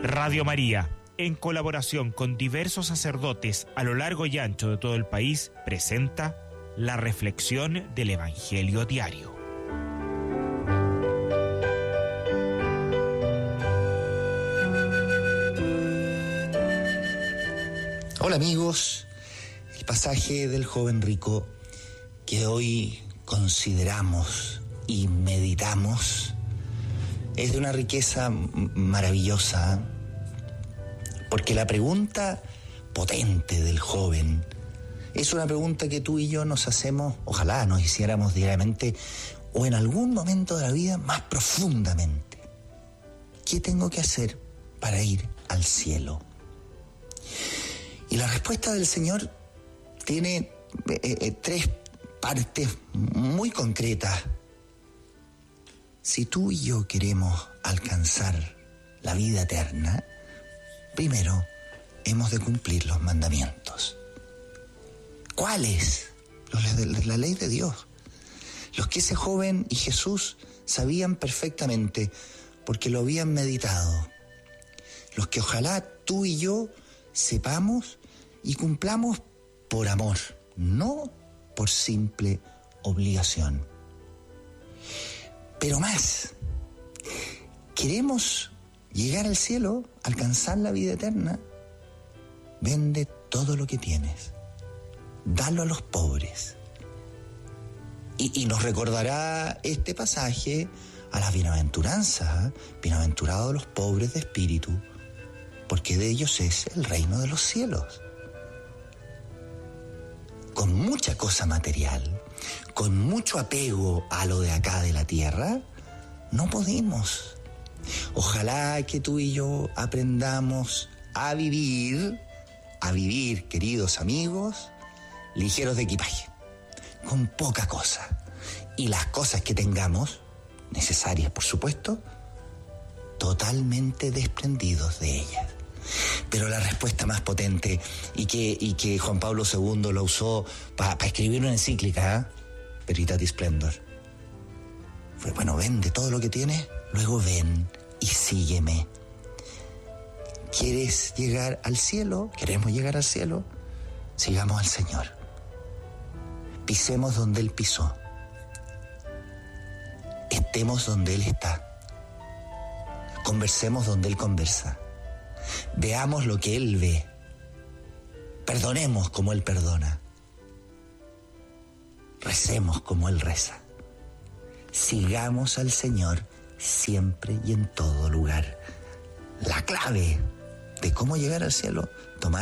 Radio María, en colaboración con diversos sacerdotes a lo largo y ancho de todo el país, presenta la reflexión del Evangelio diario. Hola amigos, el pasaje del joven rico que hoy consideramos y meditamos es de una riqueza maravillosa, porque la pregunta potente del joven es una pregunta que tú y yo nos hacemos, ojalá nos hiciéramos diariamente o en algún momento de la vida más profundamente. ¿Qué tengo que hacer para ir al cielo? Y la respuesta del Señor tiene tres partes muy concretas. Si tú y yo queremos alcanzar la vida eterna, primero hemos de cumplir los mandamientos. ¿Cuáles? Los de la ley de Dios. Los que ese joven y Jesús sabían perfectamente porque lo habían meditado. Los que ojalá tú y yo sepamos y cumplamos por amor, no por simple obligación. Pero más, queremos llegar al cielo, alcanzar la vida eterna. Vende todo lo que tienes, dalo a los pobres. Y nos recordará este pasaje a las bienaventuranzas, bienaventurados los pobres de espíritu, porque de ellos es el reino de los cielos. Con mucha cosa material, con mucho apego a lo de acá de la tierra, no podemos. Ojalá que tú y yo aprendamos a vivir, queridos amigos, ligeros de equipaje, con poca cosa. Y las cosas que tengamos, necesarias por supuesto, totalmente desprendidos de ellas. Pero la respuesta más potente y que Juan Pablo II lo usó para escribir una encíclica, Veritatis Splendor, fue: bueno, vende todo lo que tienes, luego ven y sígueme. ¿Quieres llegar al cielo? ¿Queremos llegar al cielo? Sigamos al Señor. Pisemos donde Él pisó. Estemos donde Él está. Conversemos donde Él conversa. Veamos lo que Él ve. Perdonemos como Él perdona. Recemos como Él reza. Sigamos al Señor siempre y en todo lugar. La clave de cómo llegar al cielo, tomar